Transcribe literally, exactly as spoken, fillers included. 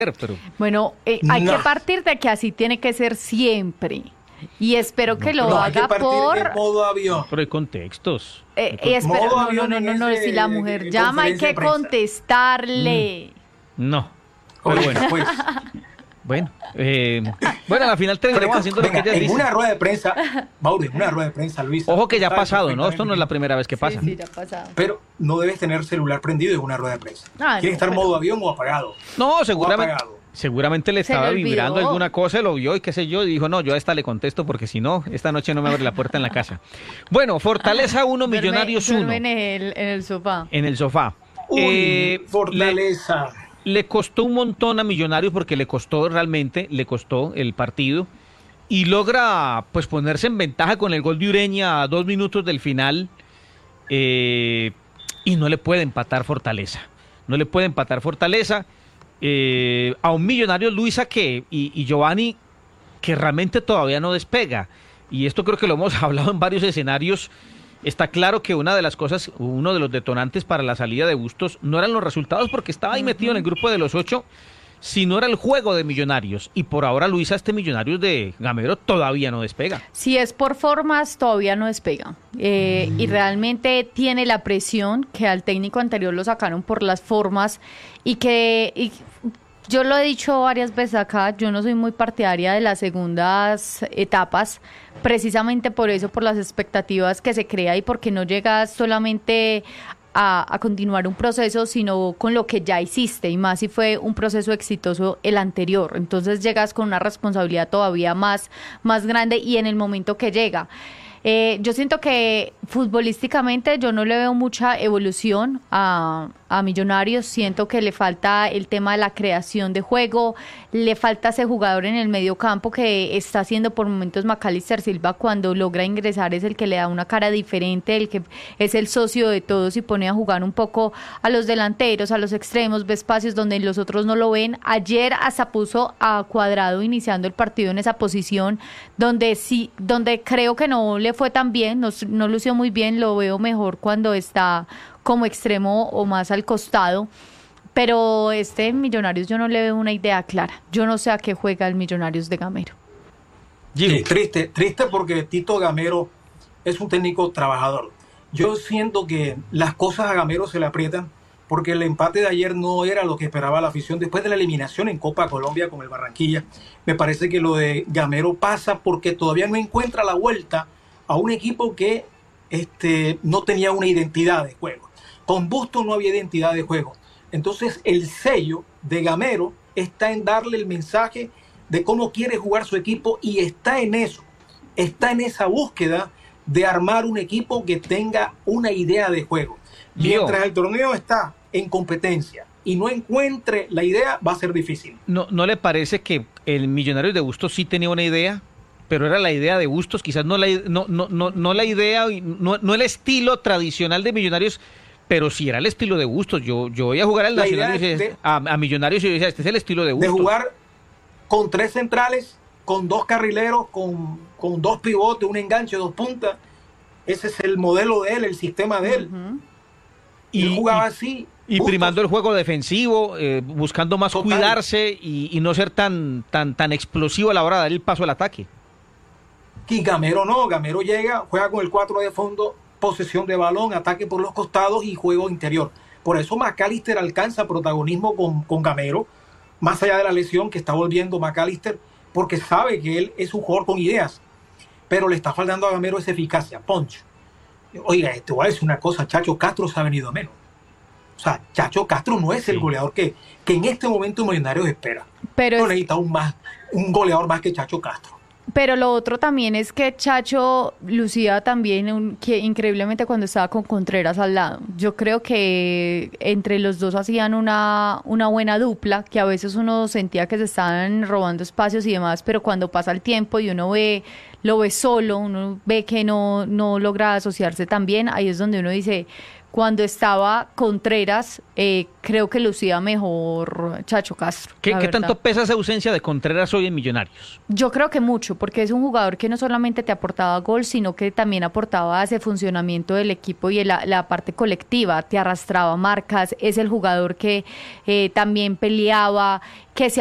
pero Bueno, eh, hay No. que partir de que así tiene que ser siempre. Y espero que lo No, hay que haga partir por... de modo avión. pero hay contextos. Eh, Hay y con- espero, Modo no, no, avión no, en no, no, ese, si la eh, mujer eh, llama hay conferencia que de prensa. contestarle. No, pero Oiga, bueno, pues, bueno, eh, bueno, a la final terminamos haciendo lo que venga, ellas en dicen. una rueda de prensa, Mauro, en una rueda de prensa, Luisa. Ojo que ya ha tú sabes pasado, ¿no? Esto no es la perfectamente primera vez que pasa. Sí, sí, ya ha pasado. bien, pero no debes tener celular prendido en una rueda de prensa. Ah, Tienes que no, estar en pero- modo avión o apagado. No, seguramente, apagado. seguramente le Se estaba le olvidó. vibrando alguna cosa, lo vio y qué sé yo, y dijo, no, yo a esta le contesto porque si no, esta noche no me abre la puerta en la casa. Bueno, Fortaleza uno, Duerme- Millonarios uno, duermen en el, en el sofá. en el sofá. Uy, Eh, le, Fortaleza. le costó un montón a Millonarios porque le costó realmente, le costó el partido y logra pues ponerse en ventaja con el gol de Ureña a dos minutos del final eh, y no le puede empatar Fortaleza, no le puede empatar Fortaleza eh, a un Millonarios Luisa que y, y Giovanni que realmente todavía no despega y esto creo que lo hemos hablado en varios escenarios. Está claro que una de las cosas, uno de los detonantes para la salida de Bustos no eran los resultados porque estaba ahí metido en el grupo de los ocho, sino era el juego de Millonarios. Y por ahora, Luisa, este Millonarios de Gamero todavía no despega. Si es por formas, todavía no despega. Eh, Y realmente tiene la presión que al técnico anterior lo sacaron por las formas y que... y yo lo he dicho varias veces acá, yo no soy muy partidaria de las segundas etapas, precisamente por eso, por las expectativas que se crea y porque no llegas solamente a, a continuar un proceso, sino con lo que ya hiciste, y más si fue un proceso exitoso el anterior. Entonces llegas con una responsabilidad todavía más, más grande y en el momento que llega. Eh, yo siento que futbolísticamente yo no le veo mucha evolución a, a Millonarios, siento que le falta el tema de la creación de juego, le falta ese jugador en el medio campo que está haciendo por momentos Macalister Silva cuando logra ingresar, es el que le da una cara diferente, el que es el socio de todos y pone a jugar un poco a los delanteros, a los extremos, ve espacios donde los otros no lo ven. Ayer hasta puso a Cuadrado iniciando el partido en esa posición donde sí, donde creo que no le fue tan bien, no, no lució muy bien, lo veo mejor cuando está como extremo o más al costado, pero este Millonarios yo no le veo una idea clara, yo no sé a qué juega el Millonarios de Gamero. Sí, triste, triste porque Tito Gamero es un técnico trabajador. Yo siento que las cosas a Gamero se le aprietan porque el empate de ayer no era lo que esperaba la afición después de la eliminación en Copa Colombia con el Barranquilla. Me parece que lo de Gamero pasa porque todavía no encuentra la vuelta a un equipo que este, no tenía una identidad de juego. Con Bustos no había identidad de juego. Entonces el sello de Gamero está en darle el mensaje de cómo quiere jugar su equipo y está en eso, está en esa búsqueda de armar un equipo que tenga una idea de juego. Mientras el torneo está en competencia y no encuentre la idea, va a ser difícil. ¿No, no le parece que el Millonarios de Bustos sí tenía una idea? Pero era la idea de Bustos, quizás no la, no, no, no, no la idea, no, no el estilo tradicional de Millonarios, pero sí era el estilo de Bustos. Yo, yo voy a jugar al La Nacional y idea decía, de- a, a Millonarios y yo decía, este es el estilo de De Bustos. jugar con tres centrales, con dos carrileros, con, con dos pivotes, un enganche, dos puntas. Ese es el modelo de él, el sistema de él. Ujú. Y, él Y- jugaba y- así. Y Bustos. primando el juego defensivo, eh, buscando más Total. cuidarse y, y no ser tan, tan, tan explosivo a la hora de dar el paso al ataque. Y Gamero no, Gamero llega, juega con el cuatro de fondo, posesión de balón, ataque por los costados y juego interior. Por eso Macalister alcanza protagonismo con, con Gamero, más allá de la lesión que está volviendo Macalister, porque sabe que él es un jugador con ideas, pero le está faltando a Gamero esa eficacia, punch. Oiga, te voy a decir una cosa, Chacho Castro se ha venido a menos. O sea, Chacho Castro no es el Sí. goleador que, que en este momento Millonarios espera. Pero No es- necesita un, más, un goleador más que Chacho Castro. Pero lo otro también es que Chacho lucía también un- que increíblemente cuando estaba con Contreras al lado. Yo creo que entre los dos hacían una, una buena dupla, que a veces uno sentía que se estaban robando espacios y demás, pero cuando pasa el tiempo y uno ve, lo ve solo, uno ve que no, no logra asociarse tan bien, ahí es donde uno dice, cuando estaba Contreras, eh, creo que lucía mejor Chacho Castro. ¿Qué, ¿Qué tanto pesa esa ausencia de Contreras hoy en Millonarios? Yo creo que mucho, porque es un jugador que no solamente te aportaba gol, sino que también aportaba ese funcionamiento del equipo y la, la parte colectiva, te arrastraba marcas, es el jugador que eh, también peleaba, que se